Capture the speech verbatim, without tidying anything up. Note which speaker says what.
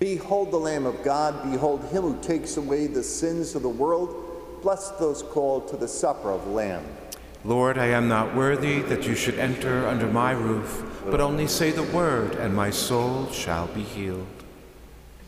Speaker 1: Behold the Lamb of God, behold him who takes away the sins of the world. Bless those called to the supper of the Lamb.
Speaker 2: Lord, I am not worthy that you should enter under my roof, but only say the word, and my soul shall be healed.